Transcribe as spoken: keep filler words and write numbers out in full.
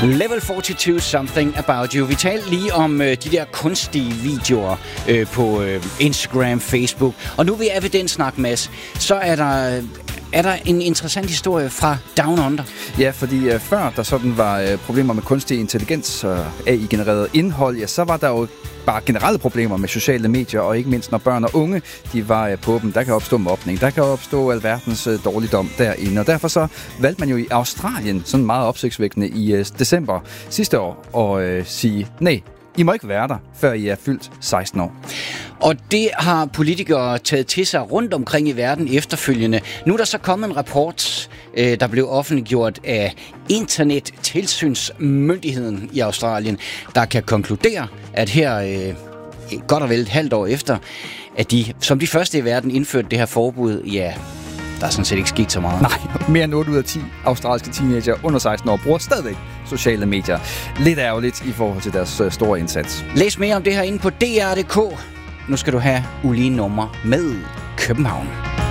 Level forty-two, Something About You. Vi talte lige om øh, de der kunstige videoer øh, på øh, Instagram, Facebook. Og nu vil jeg evidenssnak, Mads. Så er der... Er der en interessant historie fra Down Under? Ja, fordi uh, før der sådan var uh, problemer med kunstig intelligens og A I-genereret indhold, ja, så var der jo bare generelle problemer med sociale medier, og ikke mindst når børn og unge, de var uh, på dem. Der kan opstå mobning, der kan opstå alverdens uh, dårligdom derinde, og derfor så valgte man jo i Australien, sådan meget opsigtsvækkende i uh, december sidste år, at uh, sige, nej, I må ikke være der, før I er fyldt seksten år. Og det har politikere taget til sig rundt omkring i verden efterfølgende. Nu er der så kommet en rapport, øh, der blev offentliggjort af Internettilsynsmyndigheden i Australien, der kan konkludere, at her øh, godt og vel et halvt år efter, at de som de første i verden indførte det her forbud, ja, der er sådan set ikke sket så meget. Nej, mere end otte ud af ti australske teenager under seksten år bruger stadigvæk sociale medier. Lidt ærgerligt i forhold til deres øh, store indsats. Læs mere om det her inde på D R punktum d k. Nu skal du have ulige nummer med København.